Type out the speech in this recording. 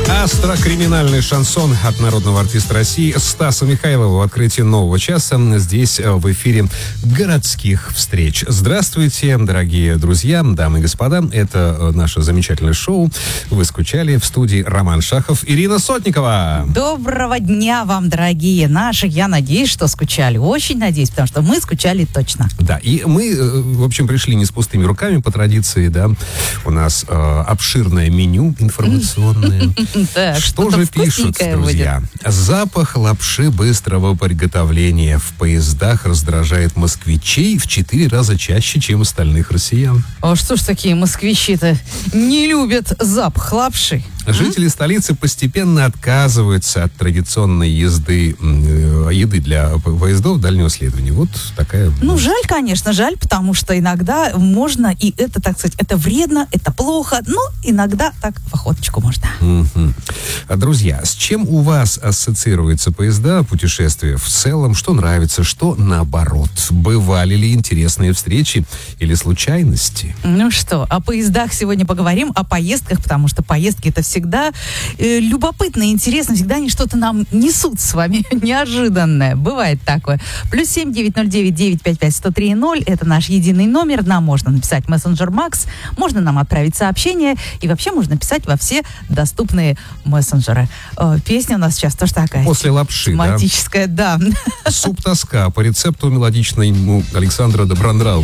Острокриминальный шансон от народного артиста России Стаса Михайлова в открытии нового часа здесь в эфире городских встреч. Здравствуйте, дорогие друзья, дамы и господа. Это наше замечательное шоу. Вы скучали. В студии Роман Шахов, Ирина Сотникова. Доброго дня вам, дорогие наши. Я надеюсь, что скучали. Очень надеюсь, потому что мы скучали точно. Да, и мы, в общем, пришли не с пустыми руками по традиции, да. У нас обширное меню информационное. Что же пишут, друзья? Запах лапши быстрого приготовления в поездах раздражает москвичей в 4 раза чаще, чем остальных россиян. А что ж такие москвичи-то не любят запах лапши? Жители столицы постепенно отказываются от традиционной еды для поездов дальнего следования. Вот такая... Ну, жаль, конечно, жаль, потому что иногда можно, и это, так сказать, это вредно, это плохо, но иногда так в охоточку можно. Друзья, с чем у вас ассоциируются поезда, путешествия в целом? Что нравится, что наоборот? Бывали ли интересные встречи или случайности? Ну что, о поездах сегодня поговорим, о поездках, потому что поездки это всегда любопытно и интересно, всегда они что-то нам несут с вами неожиданное. Бывает такое. +7 909 955 103 это наш единый номер. Нам можно написать в мессенджер Макс, можно нам отправить сообщение, и вообще можно писать во все доступные мессенджеры. Песня у нас сейчас тоже такая. После лапши, тематическая, да. Суп-тоска по рецепту мелодичной Александра Добронравова.